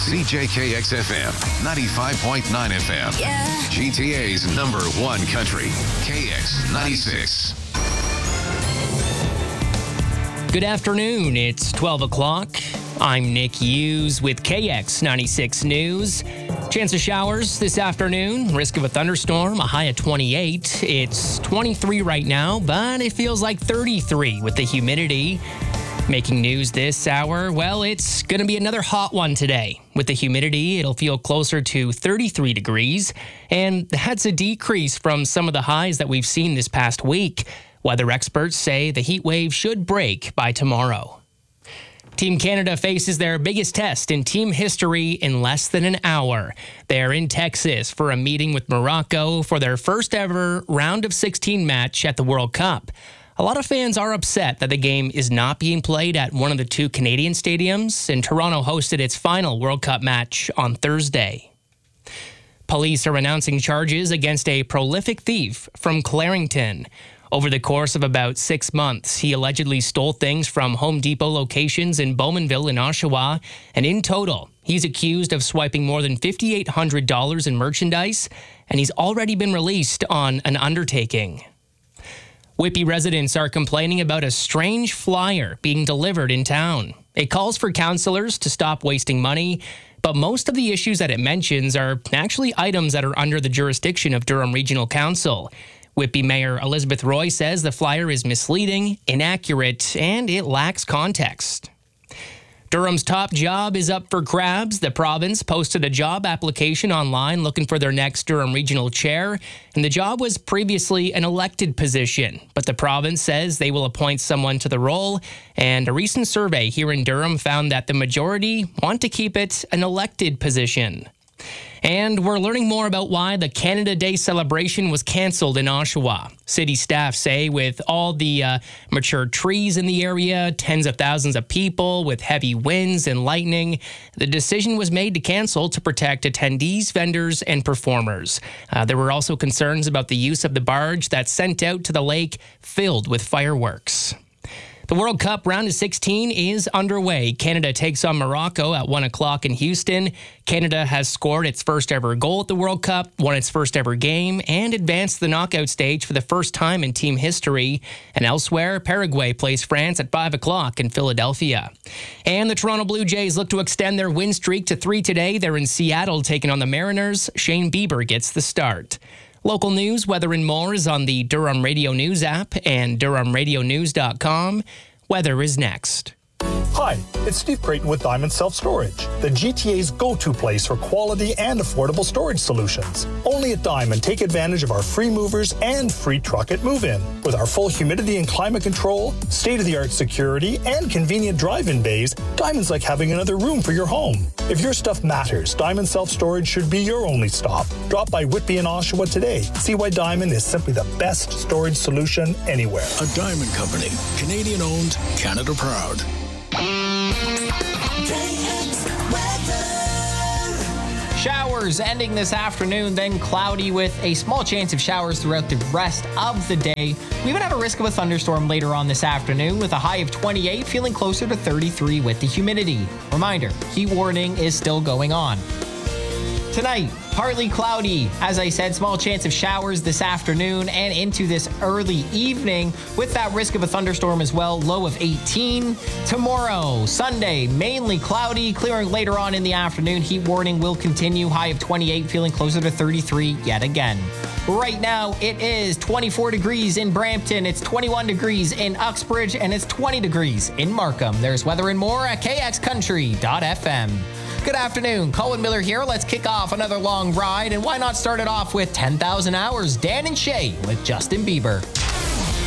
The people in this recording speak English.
CJKX-FM, 95.9 FM. Yeah. GTA's number one country, KX96. Good afternoon. It's 12 o'clock. I'm Nick Hughes with KX96 News. Chance of showers this afternoon. Risk of a thunderstorm, a high of 28. It's 23 right now, but it feels like 33 with the humidity. Making news this hour, well, it's going to be another hot one today. With the humidity, it'll feel closer to 33 degrees, and that's a decrease from some of the highs that we've seen this past week. Weather experts say the heat wave should break by tomorrow. Team Canada faces their biggest test in team history in less than an hour. They're in Texas for a meeting with Morocco for their first ever round of 16 match at the World Cup. A lot of fans are upset that the game is not being played at one of the two Canadian stadiums, and Toronto hosted its final World Cup match on Thursday. Police are announcing charges against a prolific thief from Clarington. Over the course of about 6 months, he allegedly stole things from Home Depot locations in Bowmanville in Oshawa, and in total, he's accused of swiping more than $5,800 in merchandise, and he's already been released on an undertaking. Whitby residents are complaining about a strange flyer being delivered in town. It calls for councillors to stop wasting money, but most of the issues that it mentions are actually items that are under the jurisdiction of Durham Regional Council. Whitby Mayor Elizabeth Roy says the flyer is misleading, inaccurate, and it lacks context. Durham's top job is up for grabs. The province posted a job application online looking for their next Durham Regional Chair, and the job was previously an elected position. But the province says they will appoint someone to the role, and a recent survey here in Durham found that the majority want to keep it an elected position. And we're learning more about why the Canada Day celebration was cancelled in Oshawa. City staff say with all the mature trees in the area, tens of thousands of people with heavy winds and lightning, the decision was made to cancel to protect attendees, vendors, and performers. There were also concerns about the use of the barge that's sent out to the lake filled with fireworks. The World Cup round of 16 is underway. Canada takes on Morocco at 1 o'clock in Houston. Canada has scored its first ever goal at the World Cup, won its first ever game, and advanced to the knockout stage for the first time in team history. And elsewhere, Paraguay plays France at 5 o'clock in Philadelphia. And the Toronto Blue Jays look to extend their win streak to 3 today. They're in Seattle taking on the Mariners. Shane Bieber gets the start. Local news, weather, and more is on the Durham Radio News app and DurhamRadioNews.com. Weather is next. Hi, it's Steve Creighton with Diamond Self-Storage, the GTA's go-to place for quality and affordable storage solutions. Only at Diamond, take advantage of our free movers and free truck at move-in. With our full humidity and climate control, state-of-the-art security, and convenient drive-in bays, Diamond's like having another room for your home. If your stuff matters, Diamond Self-Storage should be your only stop. Drop by Whitby and Oshawa today. See why Diamond is simply the best storage solution anywhere. A Diamond Company, Canadian-owned, Canada proud. Showers ending this afternoon, then cloudy with a small chance of showers throughout the rest of the day. We even have a risk of a thunderstorm later on this afternoon with a high of 28, feeling closer to 33 with the humidity. Reminder, heat warning is still going on. Tonight, partly cloudy. As I said, small chance of showers this afternoon and into this early evening with that risk of a thunderstorm as well, low of 18. Tomorrow, Sunday, mainly cloudy, clearing later on in the afternoon. Heat warning will continue, high of 28, feeling closer to 33 yet again. Right now, it is 24 degrees in Brampton, it's 21 degrees in Uxbridge, and it's 20 degrees in Markham. There's weather and more at kxcountry.fm. Good afternoon, Colin Miller here. Let's kick off another long ride, and why not start it off with 10,000 Hours, Dan and Shay with Justin Bieber.